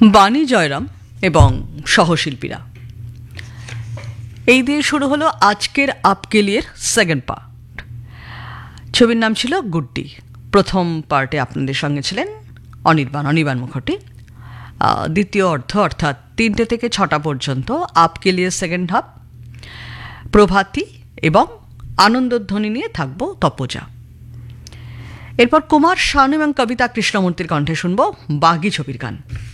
বাণী জয়রাম এবং সহশিল্পীরা। এই দিয়ে শুরু হলো আজকের আপকে লিয়ের সেকেন্ড পার্ট। ছবির নাম ছিল গুড্ডি। প্রথম পার্টে আপনাদের সঙ্গে ছিলেন অনির্বাণ মুখার্জি। দ্বিতীয় অর্ধ অর্থাৎ 3টে থেকে 6টা পর্যন্ত আপকে লিয়ে সেকেন্ড হাফ প্রভাতী এবং আনন্দধ্বনি নিয়ে থাকবো তপজা। এরপর কুমার শানু এবং কবিতা কৃষ্ণমূর্তির কণ্ঠে শুনব বাঘী ছবির গান।